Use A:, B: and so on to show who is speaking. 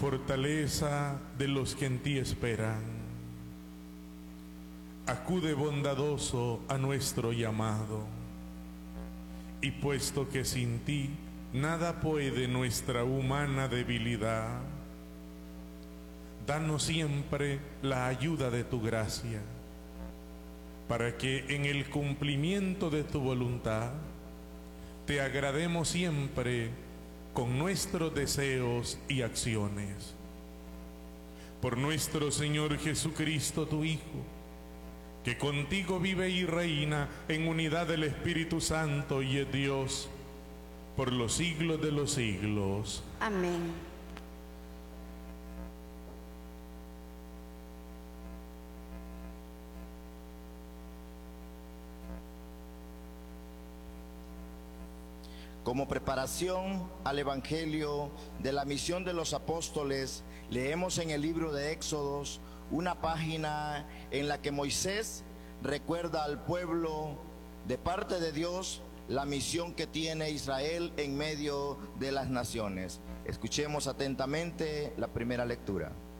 A: fortaleza de los que en ti esperan. Acude bondadoso a nuestro llamado, y puesto que sin ti nada puede nuestra humana debilidad, danos siempre la ayuda de tu gracia, para que en el cumplimiento de tu voluntad te agrademos siempre con nuestros deseos y acciones. Por nuestro Señor Jesucristo, tu Hijo, que contigo vive y reina en unidad del Espíritu Santo y es Dios, por los siglos de los siglos.
B: Amén.
C: Como preparación al Evangelio de la misión de los apóstoles, leemos en el libro de Éxodos una página en la que Moisés recuerda al pueblo de parte de Dios la misión que tiene Israel en medio de las naciones. Escuchemos atentamente la primera lectura.